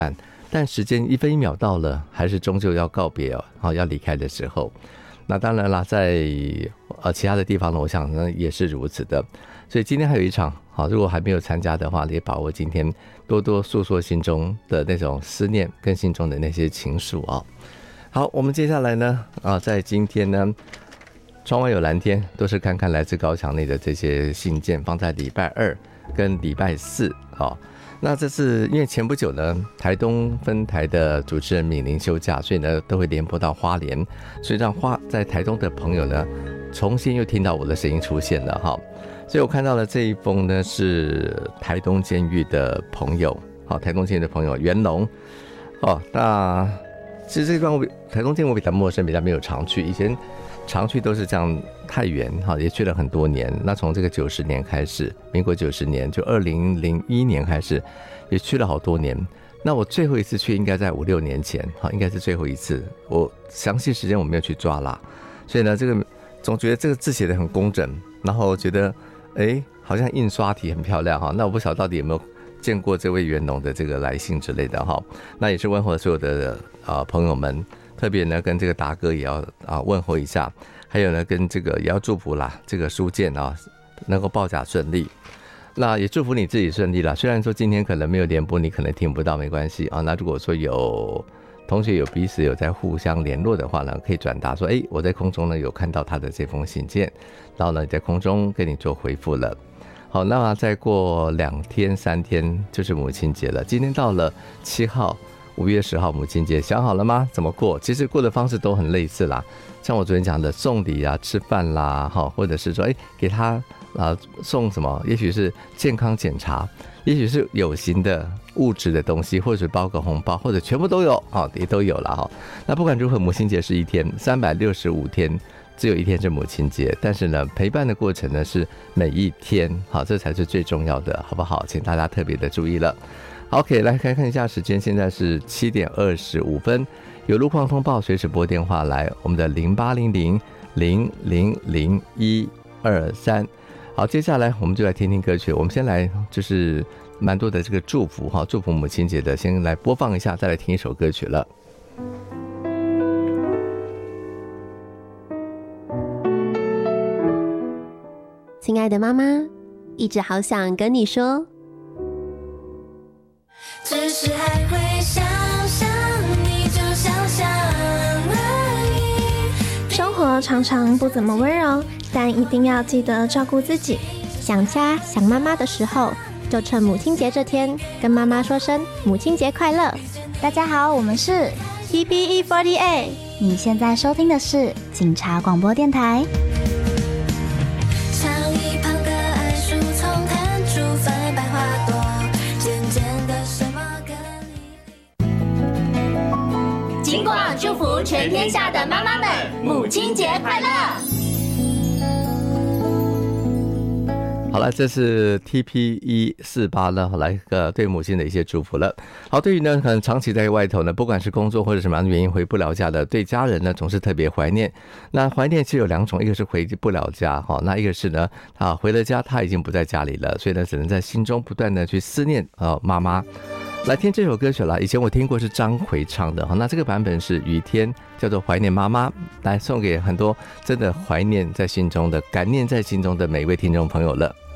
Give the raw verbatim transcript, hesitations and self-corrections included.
但时间一分一秒到了，还是终究要告别哦，哦要离开的时候。那当然啦，在呃其他的地方呢，我想呢也是如此的。所以今天还有一场，好，如果还没有参加的话，也把握今天多多诉说心中的那种思念跟心中的那些情愫啊。好，我们接下来呢，啊，在今天呢，窗外有蓝天，都是看看来自高墙内的这些信件，放在礼拜二跟礼拜四，好。那这次因为前不久呢，台东分台的主持人敏玲休假，所以呢都会联播到花莲，所以让花在台东的朋友呢，重新又听到我的声音出现了哈。所以我看到了这一封呢是台东监狱的朋友，好，台东监狱的朋友袁龙，哦，那其实这段我台东监狱我比较陌生，比较没有常去，以前常去都是这样太原，哈，也去了很多年。那从这个九十年开始，民国九十年，就二零零一年开始，也去了好多年。那我最后一次去应该在五六年前，哈，应该是最后一次。我详细时间我没有去抓啦，所以呢，这个总觉得这个字写得很工整，然后觉得，哎，好像印刷体很漂亮哈。那我不晓得到底有没有见过这位袁龙的这个来信之类的哈。那也是问候所有的啊、呃、朋友们。特别呢，跟这个达哥也要啊问候一下，还有呢，跟这个也要祝福啦，这个书件啊能够报甲顺利。那也祝福你自己顺利啦。虽然说今天可能没有联播，你可能听不到，没关系啊。那如果说有同学有彼此有在互相联络的话呢，可以转达说，哎，我在空中呢有看到他的这封信件，然后呢在空中跟你做回复了。好，那么再过两天三天就是母亲节了，今天到了七号。五月十号母亲节，想好了吗？怎么过？其实过的方式都很类似啦，像我昨天讲的送礼啊、吃饭啦，或者是说，哎，给他啊送什么？也许是健康检查，也许是有形的物质的东西，或者包个红包，或者全部都有，哦，也都有了哈。那不管如何，母亲节是一天，三百六十五天，只有一天是母亲节，但是呢，陪伴的过程呢是每一天，好，这才是最重要的，好不好？请大家特别的注意了。OK， 来看看一下时间，现在是七点二十五分。有路况通报，随时拨电话来，我们的零八零零零零零一二三。好，接下来我们就来听听歌曲。我们先来就是蛮多的这个祝福哈，祝福母亲节的，先来播放一下，再来听一首歌曲了。 亲爱的妈妈，一直好想跟你说。 只是还会想想你，就想想而已。生活常常不怎么温柔，但一定要记得照顾自己。想家想妈妈的时候，就趁母亲节这天跟妈妈说声母亲节快乐。 大家好，我们是 T B E 四十八，你现在收听的是警察广播电台。 尽管祝福全天下的妈妈们，母亲节快乐！ 好了，这是 T P 一四八 呢，来个对母亲的一些祝福了。好，对于呢可能长期在外头呢，不管是工作或者什么样的原因回不了家的，对家人呢总是特别怀念。那怀念其实有两种，一个是回不了家哈，那一个是呢啊回了家他已经不在家里了，所以呢只能在心中不断的去思念啊妈妈。来听这首歌曲了，以前我听过是张蕙唱的，那这个版本是雨天，叫做怀念妈妈，来送给很多真的怀念在心中的、感念在心中的每一位听众朋友了。